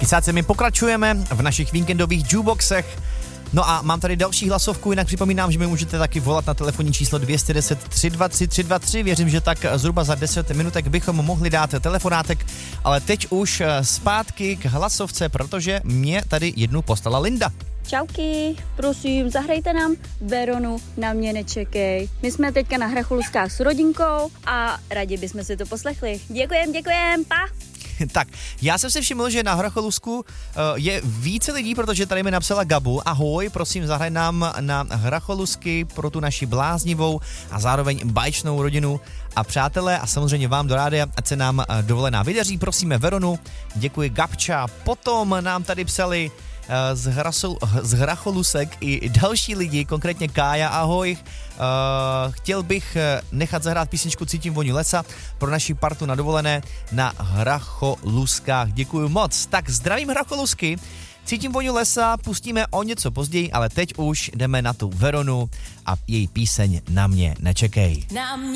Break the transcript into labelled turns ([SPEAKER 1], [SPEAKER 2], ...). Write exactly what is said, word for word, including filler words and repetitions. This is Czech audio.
[SPEAKER 1] třicátce my pokračujeme v našich víkendových jukeboxech. No a mám tady další hlasovku, jinak připomínám, že mi můžete taky volat na telefonní číslo dvě jedna nula tři dva tři tři dva tři. Věřím, že tak zhruba za deset minutek bychom mohli dát telefonátek, ale teď už zpátky k hlasovce, protože mě tady jednu poslala Linda.
[SPEAKER 2] Čauky, prosím, zahrajte nám Veronu, Na mě nečekej. My jsme teďka na Hracholuskách s rodinkou a rádi bychom si to poslechli. Děkujem, děkujem, pa!
[SPEAKER 1] Tak, já jsem si všiml, že na Hracholusku uh, je více lidí, protože tady mi napsala Gabu. Ahoj, prosím, zahraj nám na Hracholusky pro tu naši bláznivou a zároveň báječnou rodinu a přátelé a samozřejmě vám do rádia, ať se nám uh, dovolená vydaří. Prosíme Veronu, děkuji Gabča. Potom nám tady psali z, Hrasol, z Hracholusek i další lidi, konkrétně Kája, ahoj. Uh, chtěl bych nechat zahrát písničku Cítím vůni lesa pro naši partu na dovolené na Hracholuskách. Děkuju moc. Tak zdravím Hracholusky. Cítím vůni lesa pustíme o něco později, ale teď už jdeme na tu Veronu a její píseň Na mě nečekej.
[SPEAKER 3] Na mě